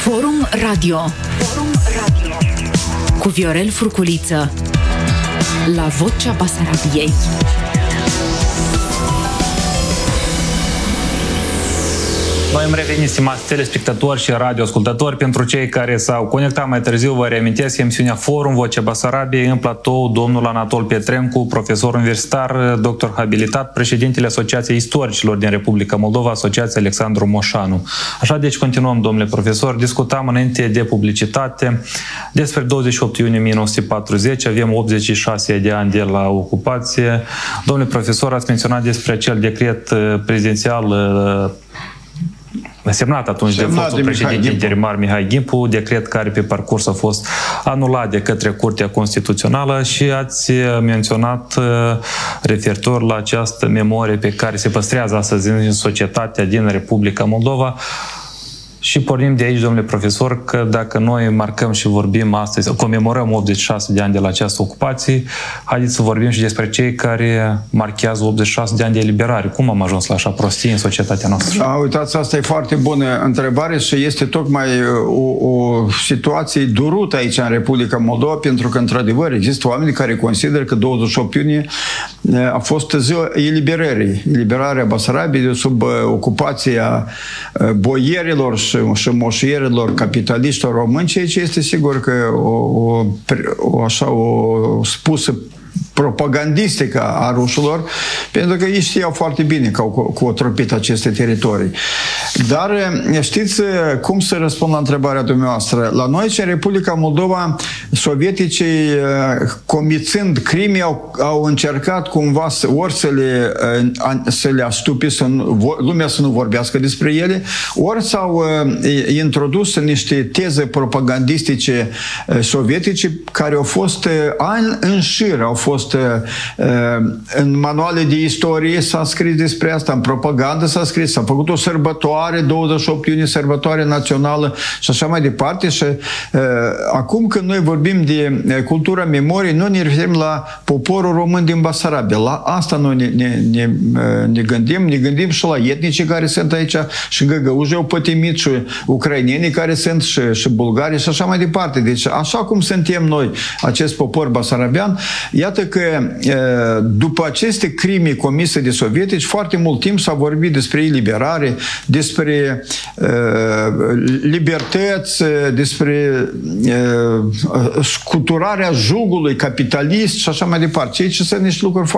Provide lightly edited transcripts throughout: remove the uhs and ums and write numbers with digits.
Forum Radio. Cu Viorel Furculiță la Vocea Basarabiei. Noi am revenit, stimați telespectatori și radioascultători. Pentru cei care s-au conectat mai târziu, vă reamintesc emisiunea Forum Vocea Basarabiei, în platou domnul Anatol Petrencu, profesor universitar, doctor habilitat, președintele Asociației Istoricilor din Republica Moldova, Asociația Alexandru Moșanu. Așa, deci continuăm, domnule profesor. Discutam înainte de publicitate despre 28 iunie 1940, avem 86 de ani de la ocupație. Domnule profesor, ați menționat despre acel decret prezidențial semnat atunci de fostul președinte interimar Mihai Gimpu, decret care pe parcurs a fost anulat de către Curtea Constituțională, și ați menționat referitor la această memorie pe care se păstrează astăzi în societatea din Republica Moldova. Și pornim de aici, domnule profesor, că dacă noi marcăm și vorbim astăzi, comemorăm 86 de ani de la această ocupație, haideți să vorbim și despre cei care marchează 86 de ani de eliberare. Cum am ajuns la așa prostie în societatea noastră? Uitați, asta e foarte bună întrebare și este tocmai o situație durută aici în Republica Moldova, pentru că, într-adevăr, există oameni care consideră că 28 iunie a fost ziua eliberării. Eliberarea Basarabiei sub ocupația boierilor și moșierilor capitaliștilor români, ceea ce este sigur că o spusă propagandistică a rușilor, pentru că ei știau foarte bine că au cotropit aceste teritorii. Dar știți cum să răspund la întrebarea dumneavoastră? La noi, în Republica Moldova, sovieticii, comițând crime, au încercat cumva ori să le astupe, lumea să nu vorbească despre ele, ori s-au introdus niște teze propagandistice sovietice care au fost ani în șir, au fost în manuale de istorie s-a scris despre asta, în propagandă s-a scris, s-a făcut o sărbătoare, 28 iunie, sărbătoare națională și așa mai departe. Și acum când noi vorbim de cultura memoriei, noi ne referim la poporul român din Basarabia. La asta noi ne gândim și la etnicii care sunt aici, și găgăuși au pătimit, și ucrainenii care sunt, și bulgarii și așa mai departe. Deci așa cum suntem noi, acest popor basarabian, iată că după aceste crime comise de sovietici, foarte mult timp s-a vorbit despre eliberare, despre libertăți, despre scuturarea jugului capitalist și așa mai departe. Ceea ce sunt niște lucruri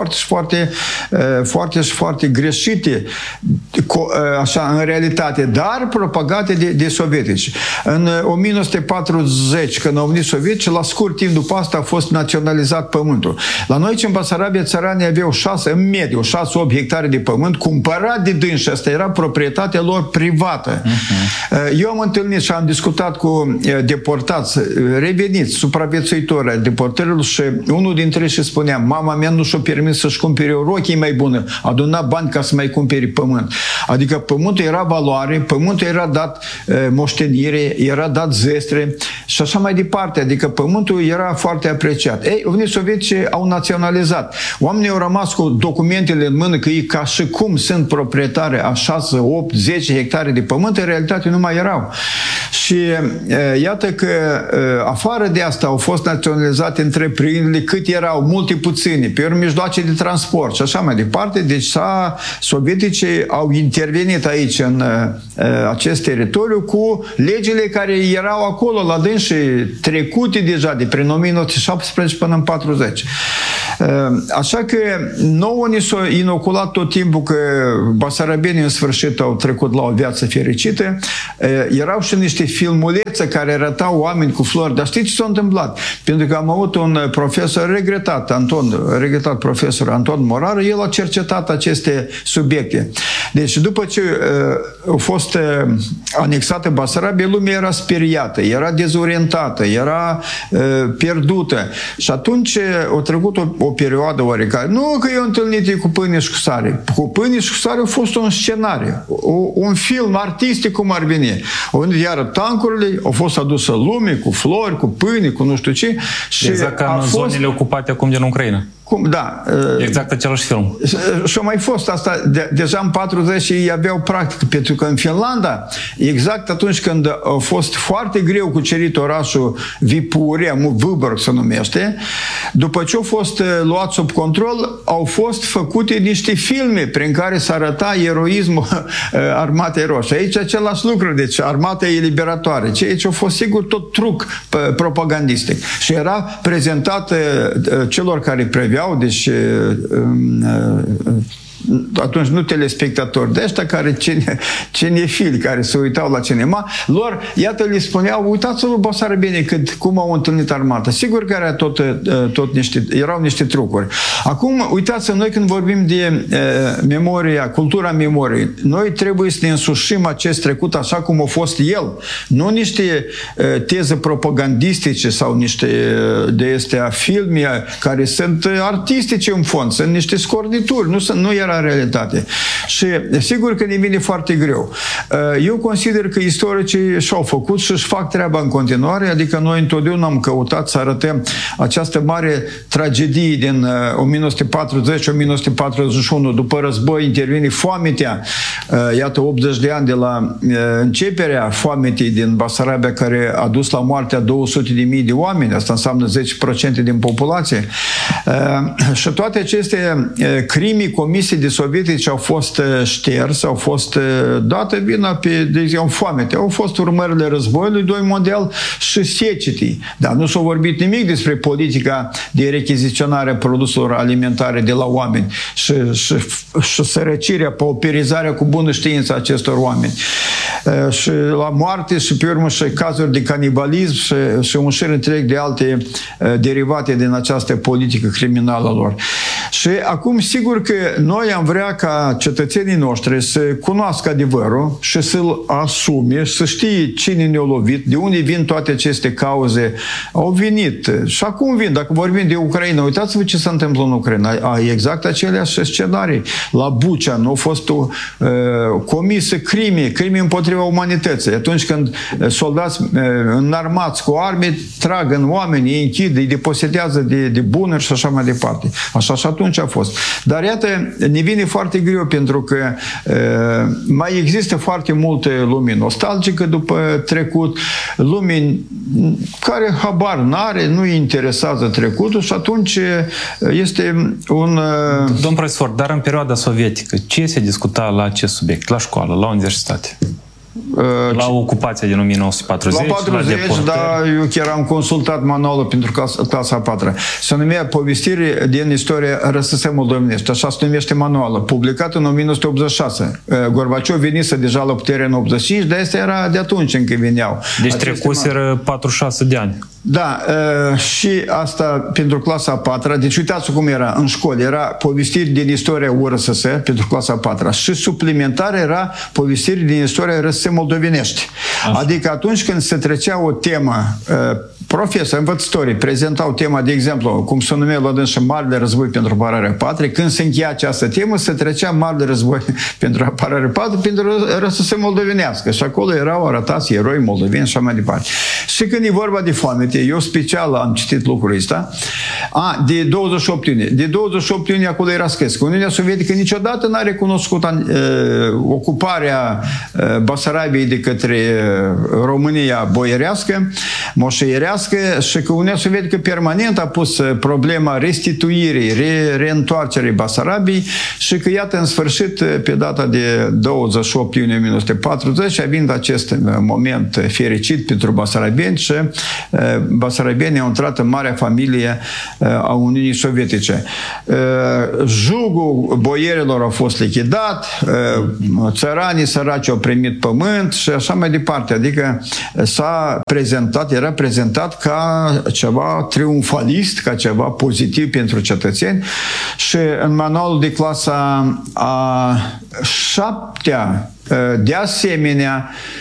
foarte greșite așa, în realitate, dar propagate de sovietici. În 1940, când au venit sovietici, la scurt timp după asta a fost naționalizat pământul. La noi, în Basarabia, țăranii aveau în mediu 6-8 hectare de pământ cumpărat de dânsi. Asta era proprietatea lor privată. Eu am întâlnit și am discutat cu deportați, reveniți, supraviețuitori ai deportărilor, și unul dintre ei și spunea: mama mea nu și-a permis să-și cumpere o rochie mai bună, aduna bani ca să mai cumpere pământ. Adică pământul era valoare, pământul era dat moștenire, era dat zestre și așa mai departe. Adică pământul era foarte apreciat. Ei, venit sovietici, au naționalizat. Oamenii au rămas cu documentele în mână că ei ca și cum sunt proprietari a 6, 8, 10 hectare de pământ, în realitate nu mai erau. Și iată că afară de asta au fost naționalizate întreprinderile, cât erau, multe puține, pe urmă mijloace de transport și așa mai departe. Deci sovieticii au intervenit aici în acest teritoriu cu legile care erau acolo la dânsi, trecute deja de prin 1917 până în 40. Așa că nouă ni s-a inoculat tot timpul că basarabienii în sfârșit au trecut la o viață fericită. Erau și niște filmulețe care arătau oameni cu flori. Dar știți ce s-a întâmplat? Pentru că am avut un profesor regretat profesor Anton Morar, el a cercetat aceste subiecte. Deci după ce a fost anexată Basarabia, lumea era speriată, era dezorientată, era pierdută. Și atunci a trecut o perioadă oarecare. Nu că eu întâlnit cu pâine și cu sare. Cu pâine și cu sare a fost un scenariu, un film artistic, cum ar veni. Au venit iară tancurile, au fost adusă lume cu flori, cu pâine, cu nu știu ce. Și exact ca în zonele ocupate acum din Ucraina. Acum, da. Exact același film. Și a mai fost asta, deja în 40 ei aveau practică, pentru că în Finlanda, exact atunci când a fost foarte greu cucerit orașul Vipuria, Viborg se numește, după ce au fost luat sub control, au fost făcute niște filme prin care se arăta eroismul Armatei Roșii. Aici același lucru, deci armata eliberatoare. Aici a fost sigur tot truc propagandistic. Și era prezentat celor care preveau, deci atunci nu telespectatori, de ăștia care cinefili, care se uitau la cinema, lor, iată, le spuneau, uitați-vă basarabeni cum au întâlnit armata. Sigur că era erau niște trucuri. Acum, uitați, noi când vorbim de memoria, cultura memoriei, noi trebuie să ne însușim acest trecut așa cum a fost el. Nu niște teze propagandistice sau niște de astea filme care sunt artistice în fond, sunt niște scornituri, nu era realitate. Și sigur că ne vine foarte greu. Eu consider că istoricii și-au făcut și își fac treaba în continuare, adică noi întotdeauna am căutat să arătăm această mare tragedie din 1940-1941. După război intervine foametea, iată 80 de ani de la începerea foametei din Basarabia, care a dus la moartea 200.000 de oameni, asta înseamnă 10% din populație. Și toate aceste crime comise de sovietici au fost șterse, au fost date vina pe, de exemplu, foamete. Au fost urmările războiului, 2 mondial și secetii. Dar nu s-a vorbit nimic despre politica de rechiziționare a produselor alimentare de la oameni și sărăcirea, pauperizarea cu bună știință a acestor oameni. Și la moarte și pe urmă și cazuri de canibalism și un șir întreg de alte derivate din această politică criminală lor. Și acum, sigur că noi am vrea ca cetățenii noștri să cunoască adevărul și să-l asume, să știe cine ne-a lovit, de unde vin toate aceste cauze. Au venit. Și acum vin. Dacă vorbim de Ucraina, uitați-vă ce se întâmplă în Ucraina. Exact aceleași scenarii. La Bucea nu a fost comisă crime împotriva umanității. Atunci când soldați înarmați cu arme trag în oameni, îi închid, îi deposedează de bunuri și așa mai departe. Așa și atunci a fost. Dar iată, ne vine foarte greu pentru că mai există foarte multe lumini nostalgică după trecut, lumini care habar n-are, nu-i interesează trecutul și atunci este un... Domn profesor, dar în perioada sovietică, ce se discuta la acest subiect? La școală, la universitate? La ocupația din 1940, la 40, da, eu chiar am consultat manualul pentru clasa a 4-a. Se numea Povestiri din istoria RSS moldovenești, așa se numește manualul, publicat în 1986. Gorbaciov venise deja la putere în 85, dar asta era de atunci încă veneau. Deci trecuseră 46 de ani. Da, și asta pentru clasa a 4-a, deci uitați cum era în școală, era povestiri din istoria URSS pentru clasa a 4-a și suplimentar era povestiri din istoria RSS moldovenești. Așa. Adică atunci când se trecea o temă, profesori, învățătorii prezentau tema, de exemplu, cum se numea la dâns și Marele Război pentru apărarea patriei, când se încheia această temă, se trecea Marele Război pentru apărarea patriei pentru RSS moldovenească și acolo erau arătați eroi moldoveni și așa mai departe. Și când e vorba de foamete, eu special am citit lucrul ăsta, de 28 iunie. De 28 iunie acolo era scris că Uniunea Sovietică niciodată n-a recunoscut ocuparea Basarabiei de către România boierească, moșeierească și că Uniunea Sovietică permanent a pus problema restituirii, reîntoarcerii Basarabiei și că iată în sfârșit pe data de 28 iunie 1940 având acest moment fericit pentru basarabeni și basarabenii au intrat în marea familie a Uniunii Sovietice. Jugul boierilor a fost lichidat, țăranii săraci au primit pământ și așa mai departe. Adică era prezentat ca ceva triumfalist, ca ceva pozitiv pentru cetățeni și în manualul de clasa a 7-a de asemenea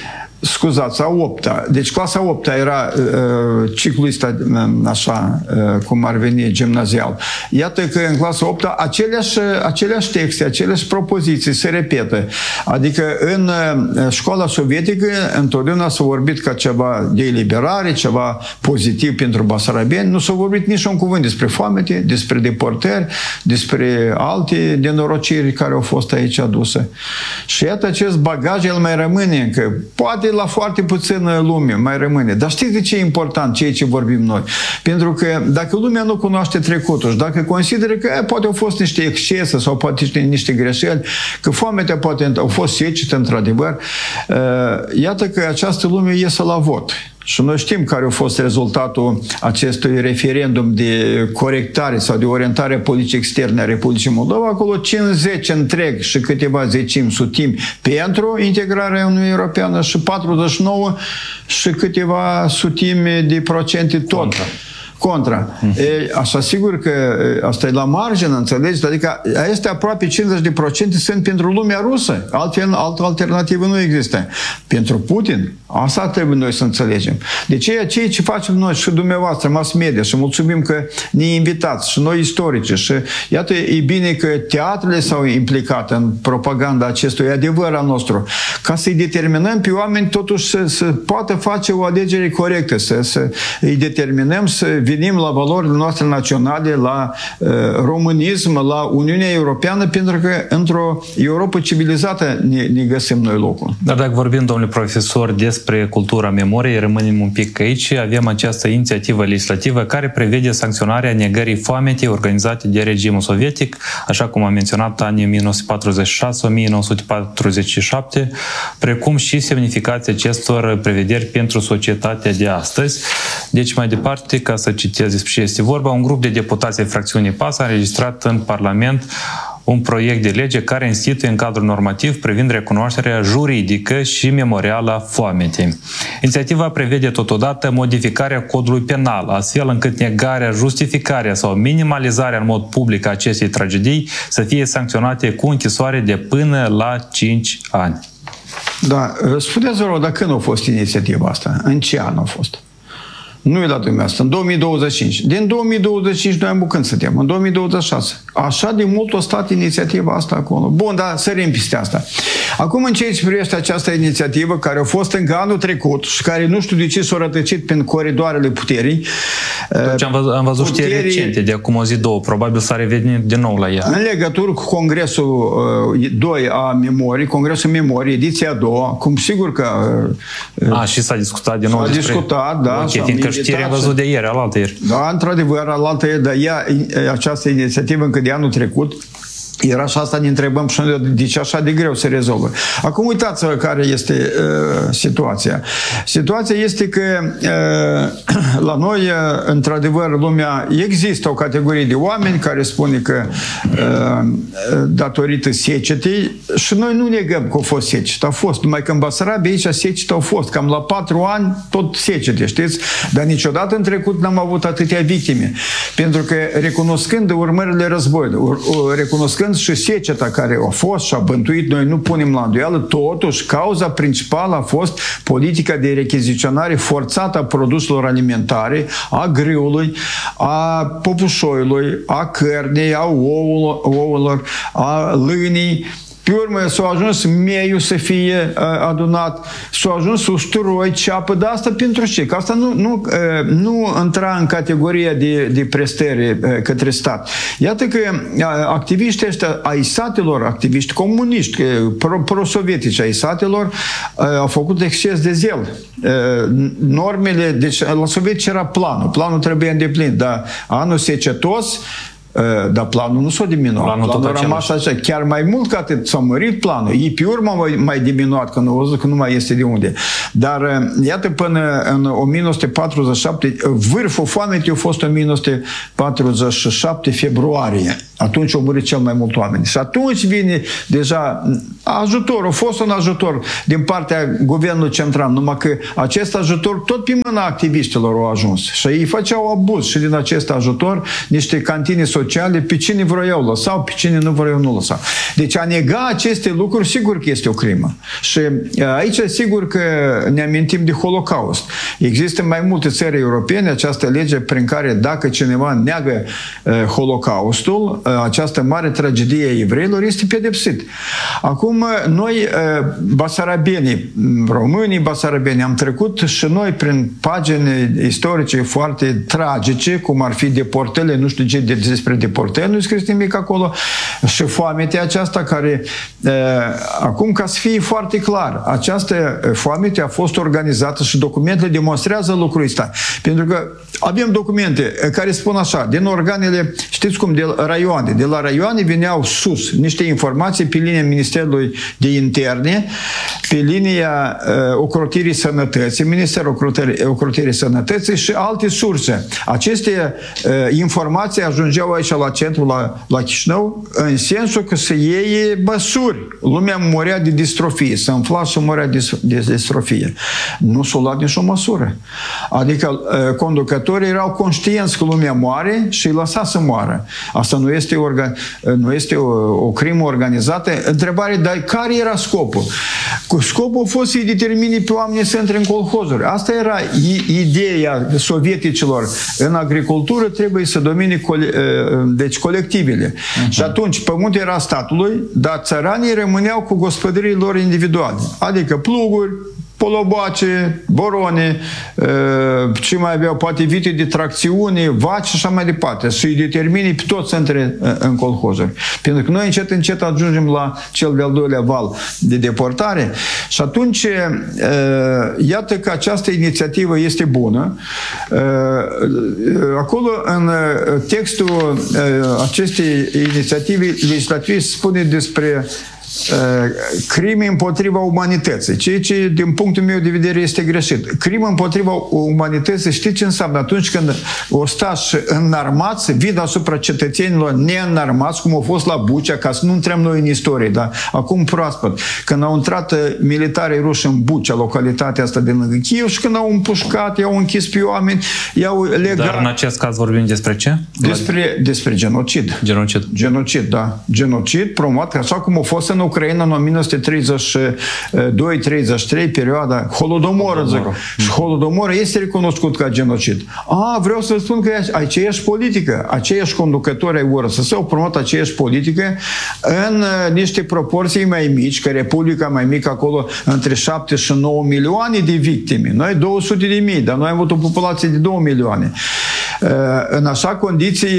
scuzați, a 8-a. Deci clasa 8-a era ciclul ăsta, așa, cum ar veni, gimnazial. Iată că în clasa 8-a aceleași texte, aceleași propoziții se repetă. Adică în școala sovietică întotdeauna s-a vorbit ca ceva de eliberare, ceva pozitiv pentru basarabeni. Nu s-a vorbit nici un cuvânt despre foamete, despre deportări, despre alte nenorociri care au fost aici aduse. Și iată, acest bagaj, el mai rămâne încă. Poate la foarte puțină lume mai rămâne. Dar știți de ce e important ceea ce vorbim noi? Pentru că dacă lumea nu cunoaște trecutul și dacă consideră că poate au fost niște excese sau poate niște greșeli, că foametea poate au fost secete, într-adevăr, iată că această lume iese la vot. Și noi știm care a fost rezultatul acestui referendum de corectare sau de orientare politică externă a Republicii Moldova. Acolo 50 întreg și câteva zecimi sutimi pentru integrarea Uniunii Europeană și 49 și câteva sutimi de procente tot. Contra. Așa, sigur că asta e la margină, înțelegeți? Adică este aproape 50% sunt pentru lumea rusă. Altfel, altă alternativă nu există. Pentru Putin, asta trebuie noi să înțelegem. De ceea ce facem noi și dumneavoastră, mass media, și mulțumim că ne invitați, și noi istorici, și iată, e bine că teatrele s-au implicat în propaganda acestui adevăr al nostru, ca să-i determinăm pe oameni totuși să poată face o alegere corectă, să îi determinăm să venim la valorile noastre naționale, la românism, la Uniunea Europeană, pentru că într-o Europa civilizată ne găsim noi locul. Dar dacă vorbim, domnule profesor, despre cultura memoriei, rămânem un pic aici. Avem această inițiativă legislativă care prevede sancționarea negării foametei organizate de regimul sovietic, așa cum am menționat, anii 1946-1947, precum și semnificația acestor prevederi pentru societatea de astăzi. Deci, mai departe, ca să citez despre ce este vorba, un grup de deputați ai fracțiunii PAS a înregistrat în Parlament un proiect de lege care instituie în cadrul normativ privind recunoașterea juridică și memorială a foametei. Inițiativa prevede totodată modificarea codului penal, astfel încât negarea, justificarea sau minimalizarea în mod public a acestei tragedii să fie sancționate cu închisoare de până la 5 ani. Da, spuneți-vă rog, dar când a fost inițiativa asta? În ce an a fost? Nu e la dumneavoastră, în 2025. Din 2025 noi am când suntem, în 2026. Așa de mult a stat inițiativa asta acolo. Bun, dar sărim peste asta. Acum, în ceea ce privește această inițiativă, care a fost încă anul trecut și care nu știu de ce s-a rătăcit prin coridoarele puterii. Deci am văzut știri recente, de acum o zi, două, probabil s-a revenit din nou la ea. În legătură cu Congresul 2 a Memoriei, Congresul Memoriei, ediția a doua, cum sigur că... și s-a discutat din nou despre... S-a discutat, da. Okay, fiindcă știrea am văzut de ieri, alaltăieri. Da, într-adevăr, alaltăieri, dar această inițiativă încă de anul trecut era și asta ne întrebăm și noi de ce așa de greu se rezolvă. Acum uitați-vă care este situația. Situația este că la noi, într-adevăr, lumea, există o categorie de oameni care spune că datorită secetei, și noi nu negăm că a fost secetă. A fost, numai că în Basarabia aici secetă au fost. Cam la 4 ani tot secete, știți? Dar niciodată în trecut n-am avut atâtea victime. Pentru că recunoscând urmările războiului, recunoscând și seceta care a fost și a bântuit, noi nu punem la îndoială, totuși cauza principală a fost politica de rechiziționare forțată a produselor alimentare, a grâului, a popușoiului, a cărnei, a ouălor, a lânii. Pe urmă s-a ajuns meiul să fie adunat, s-a ajuns usturoi, ceapă, dar asta pentru ce? Că asta nu intra în categoria de prestări către stat. Iată că activiștii ăștia ai satelor, activiști comuniști, pro-sovietici ai satelor, au făcut exces de zel. Normele, deci la sovietici era planul trebuie îndeplinit, dar anul secetos, dar planul nu s-a diminuat. Planul a rămas așa, chiar mai mult ca atât s-a mărit planul. Ei pe urmă mai diminuat, când au văzut că nu mai este de unde. Dar iată, până în 1947, vârful foametei a fost în 1947 februarie. Atunci au murit cel mai mult oameni. Și atunci vine deja ajutorul, a fost un ajutor din partea guvernului central, numai că acest ajutor tot pe mâna activiștilor a ajuns. Și ei făceau abuz și din acest ajutor niște cantine sociale, pe cine vroiau lăsau, pe cine nu vroiau nu lăsau. Deci a nega aceste lucruri, sigur că este o crimă. Și aici sigur că ne amintim de Holocaust. Există mai multe țări europene această lege prin care dacă cineva neagă Holocaustul, această mare tragedie a evreilor, este pedepsit. Acum, noi, basarabenii, românii basarabeni, am trecut și noi prin pagini istorice foarte tragice, cum ar fi deportările, nu știu ce despre deportări, nu scris nimic acolo, și foametea aceasta care, acum, ca să fie foarte clar, această foamete a fost organizată și documentele demonstrează lucrul ăsta. Pentru că avem documente care spun așa, din organele, știți cum, de raioane. De la raioane veneau sus niște informații pe linia Ministerului de Interne, pe linia Ocrotirii Sănătății, Ministerul Ocrotirii Sănătății și alte surse. Aceste informații ajungeau aici la centru, la Chișinău, în sensul că să iei măsuri. Lumea murea de distrofie, se înfla și murea de distrofie. Nu s-a luat nicio măsură. Adică conducătorii erau conștienți că lumea moare și îi lăsa să moară. Asta nu este o crimă organizată. Întrebare, dar care era scopul? Scopul a fost să-i determine pe oameni să intre în colhozuri. Asta era ideea sovieticilor. În agricultură trebuie să domine deci colectivele. Și atunci pământul era statului, dar țăranii rămâneau cu gospodării lor individuale. Adică pluguri, poloboace, borone, ce mai aveau, poate vite de tracțiune, vaci și așa mai departe. Să-i determine pe toți să intre în colhozuri. Pentru că noi încet ajungem la cel de-al doilea val de deportare și atunci iată că această inițiativă este bună. Acolo, în textul acestei inițiative legislative se spune despre crime împotriva umanității, ceea ce din punctul meu de vedere este greșit. Crimă împotriva umanității, știți ce înseamnă? Atunci când ostași înarmați vin asupra cetățenilor neînarmați, cum au fost la Bucea, ca să nu intrăm noi în istorie, dar acum proaspăt, când au intrat militarii ruși în Bucea, localitatea asta din lângă Kiev, și când au împușcat, i-au închis pe oameni, i-au legat. Dar în acest caz vorbim despre ce? Despre genocid. Genocid, da. Genocid promovat, așa cum a fost în Ucraina în 1932-33, perioada Holodomoră, zic. Și Holodomoră este recunoscut ca genocid. Vreau să spun că e aceeași politică, aceiași conducători ai URSS au promovat aceeași politică în niște proporții mai mici, că Republica mai mică acolo între 7 și 9 milioane de victime. Noi 200.000, dar noi am avut o populație de 2 milioane. În așa condiții,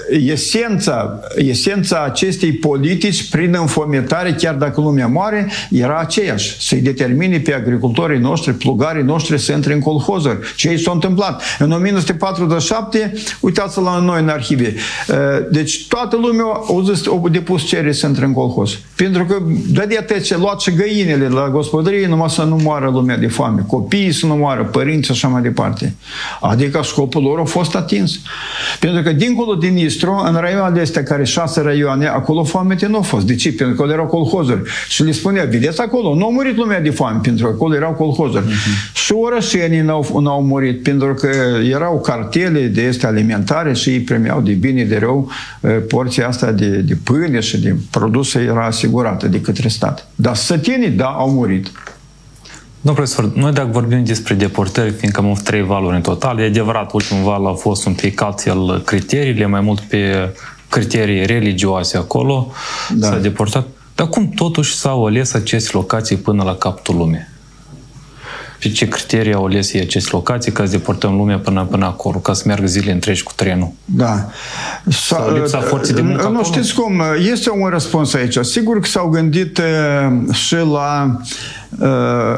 esența acestei politici prin înfometare, chiar dacă lumea moare, era aceeași. Să-i determine pe agricultorii noștri, plugarii noștri să intre în colhozuri. Ce s-a întâmplat? În 1947, uitați-vă la noi în arhive. Deci toată lumea a depus cereri să intre în colhoz. Pentru că dădea ce luat și găinile la gospodărie, numai să nu moară lumea de foame. Copiii să nu moară, părinții și așa mai departe. Adică scopul lor a fost atins. Pentru că dincolo din Istru, în raioanele astea, care 6 raioane, acolo foamete nu a fost. De ce? Pentru că erau colhozuri. Și le spunea, vedeți acolo, nu a murit lumea de foame, pentru că acolo erau colhozuri. Și orășenii n-au murit, pentru că erau cartele de astea alimentare și ei primeau de bine de rău porția asta de pâine și de produse era asigurată de către stat. Dar sătenii, da, au murit. Domnul profesor, noi dacă vorbim despre deportări, fiindcă am avut 3 valuri în total, e adevărat, ultimul val a fost un pic altfel criteriile, mai mult pe criterii religioase acolo, s-a deportat. Dar cum totuși s-au ales aceste locații până la capătul lumii? Pe ce criterii au ales ei aceste locații ca să deportăm lumea până acolo, ca să meargă zile întregi cu trenul? Da. Sau lipsa forței de muncă acolo? Nu știți cum, este un răspuns aici. Sigur că s-au gândit și la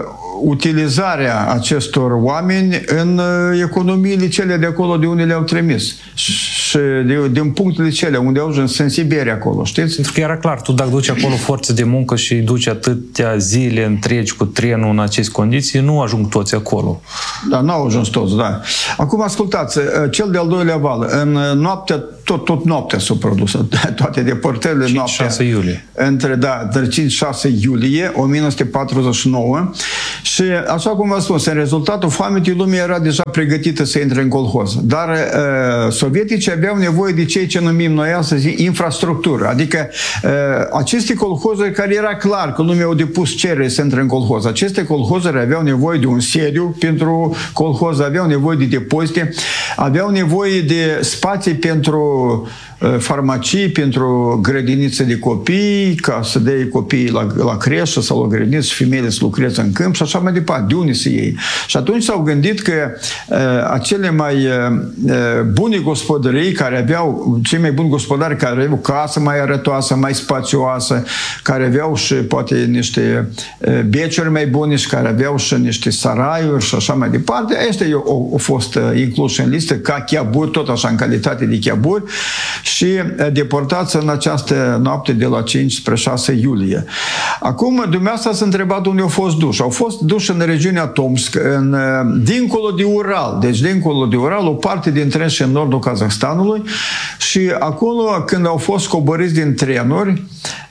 utilizarea acestor oameni în economiile cele de acolo de unde le-au trimis. Și din punctele cele unde au ajuns în Siberia acolo, știți? Pentru că era clar, tu dacă duci acolo forță de muncă și duci atâtea zile întregi cu trenul în aceste condiții, nu ajung toți acolo. Da, nu au ajuns toți, da. Acum ascultați, cel de-al doilea val, în noaptea, tot noaptea s-au produs, toate deportările noaptea. 5-6 iulie. Între 5-6 iulie 1949 și, așa cum v-am spus, în rezultatul foametei, lumea era deja pregătită să intre în colhoz. Dar sovieticii aveau nevoie de ceea ce numim noi astăzi infrastructură. Adică aceste colhozuri care era clar că lumea au depus cerere să intre în colhoz. Aceste colhozuri aveau nevoie de un sediu pentru colhoz, aveau nevoie de depozite, aveau nevoie de spații pentru farmacii, pentru grădinițe de copii, ca să dea copiii la creșă sau la grădiniță și femeile să lucreze în câmp și așa mai departe. De unde să iei? Și atunci s-au gândit că acele mai bune gospodării care aveau, cei mai buni gospodari care aveau casă mai arătoasă, mai spațioasă, care aveau și poate niște beciuri mai bune și care aveau și niște saraiuri și așa mai departe, ăștia au fost incluși în listă ca chiaburi, tot așa în calitate de chiaburi și deportați în această noapte de la 5 spre 6 iulie. Acum, dumneavoastră s-a întrebat unde au fost duși. Au fost duși în regiunea Tomsk, dincolo de Ural. Deci, dincolo de Ural, o parte dintre și în nordul Kazahstanului și acolo, când au fost coborâți din trenuri,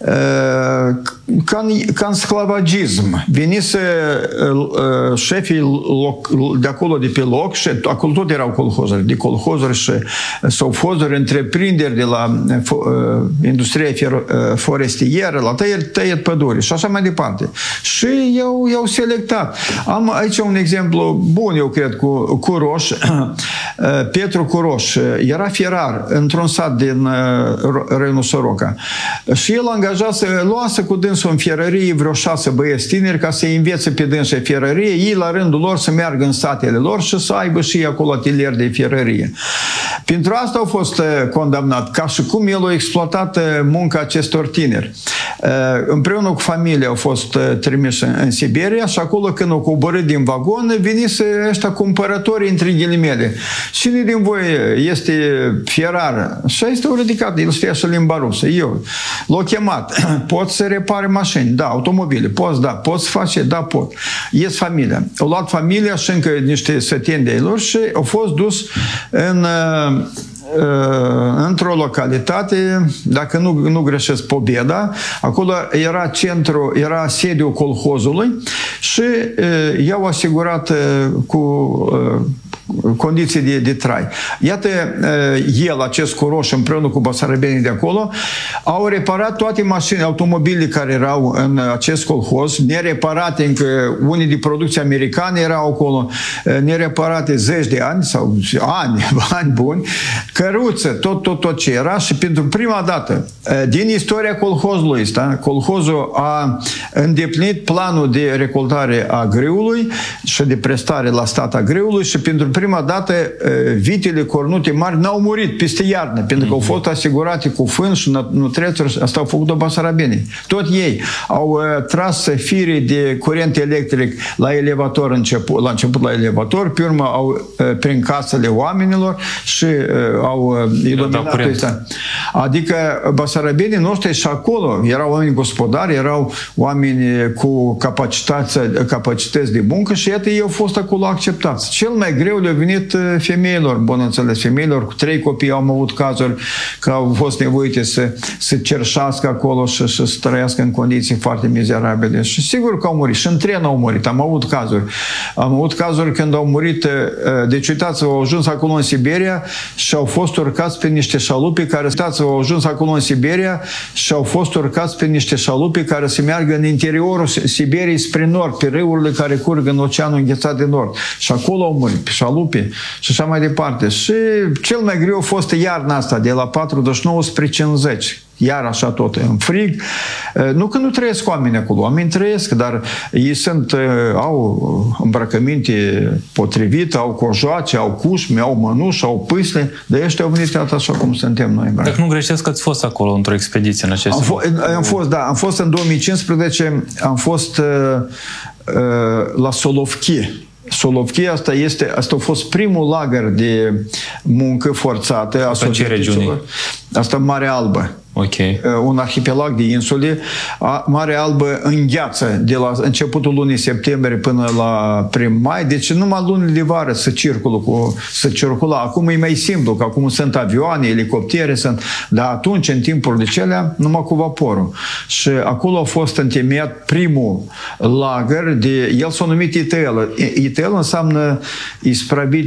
ca în sclavagism. Venise șefii de acolo de pe loc și acolo tot erau colhozuri, de colhozuri și sovhozuri, întreprinderi de la industria forestieră, la tăiet păduri și așa mai departe. Și i-au selectat. Am aici un exemplu bun, eu cred, cu Curoș, Petru Curoș. Era ferar într-un sat din Râul Soroca. Și el angajat să luase cu dânsul în ferărie vreo 6 băieți tineri ca să-i învețe pe dânsul ferărie, ei la rândul lor să meargă în satele lor și să aibă și acolo atelier de ferărie. Pentru asta au fost condamnat, ca și cum el a exploatat munca acestor tineri. Împreună cu familia au fost trimiși în Siberia și acolo când au coborât din vagon, venise ăștia cumpărători între ghilimele. Cine din voi este ferar? Și este o ridicat, el știa și limba rusă. Eu l-au chemat. Poți să repare mașini? Da. Automobile? Poți? Da. Poți face? Da, pot. Ies familia. Au luat familia și încă niște săteni de lor și au fost dus într-o localitate, dacă nu greșesc, Pobeda, acolo era centru, era sediul colhozului și i-au asigurat cu condiții de trai. Iată, el, acest Curoș, împreună cu basarabenii de acolo, au reparat toate mașinile, automobile care erau în acest colhoz, nereparate, încă unii de producție americană erau acolo, nereparate zeci de ani, sau ani buni, căruță, tot ce era și pentru prima dată din istoria colhozului ăsta, colhozul a îndeplinit planul de recoltare a grâului și de prestare la stat a grâului și pentru prima dată vitele cornute mari n-au murit peste iarnă, pentru că au fost asigurate cu fân și nutrețuri, asta au făcut-o basarabenii. Tot ei au tras fire de curent electric la elevator la început la elevator, pe urmă prin casele oamenilor și au iluminat ăsta. Adică basarabenii noștri și acolo erau oameni gospodari, erau oameni cu capacități de muncă și iată ei au fost acolo acceptați. Cel mai greu le-a venit femeilor, bun înțeles, femeilor cu 3 copii au avut cazuri că au fost nevoite să cerșească acolo și să trăiască în condiții foarte mizerabile. Și sigur că au murit. Și în tren au murit. Am avut cazuri când au murit. Deci uitați-vă, au ajuns acolo în Siberia și au fost urcați pe niște șalupe care se meargă în interiorul Siberiei spre nord, pe râurile care curg în Oceanul Înghețat de Nord. Și acolo au murit, pe șalupe și așa mai departe. Și cel mai greu a fost iarna asta, de la 49 spre 50. Iar așa tot în frig. Nu că nu trăiesc oameni acolo, oamenii trăiesc, dar ei au îmbrăcăminte potrivite, au cojoace, au cușme, au mănuși, au pâsle, dar ăștia au venit așa cum suntem noi. Dacă nu greșesc că ați fost acolo într-o expediție în acest am fost în 2015, am fost la Solovki. Solovki, asta a fost primul lagăr de muncă forțată a sovieticilor. Asta Marea Albă. Okay. Un arhipelag de insule. Marea Albă îngheață de la începutul lunii septembrie până la prim mai, deci numai lunile de vară să circula. Acum e mai simplu, că acum sunt avioane, elicoptere, dar atunci, în timpurile celea, numai cu vaporul. Și acolo a fost întemeiat primul lagăr, el s-a numit ITL. ITL înseamnă ispravit